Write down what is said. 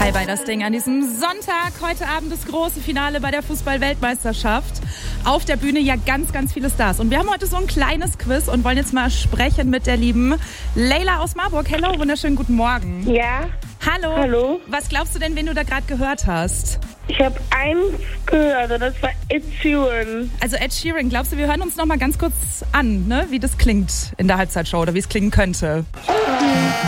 Hi bei das Ding an diesem Sonntag. Heute Abend das große Finale bei der Fußball-Weltmeisterschaft. Auf der Bühne ja ganz, ganz viele Stars. Und wir haben heute so ein kleines Quiz und wollen jetzt mal sprechen mit der lieben Leila aus Marburg. Hello, wunderschönen guten Morgen. Ja. Hallo. Hallo. Was glaubst du denn, wen du da gerade gehört hast? Ich habe eins gehört und das war Ed Sheeran. Also Ed Sheeran, glaubst du, wir hören uns noch mal ganz kurz an, ne? Wie das klingt in der Halbzeitshow oder wie es klingen könnte?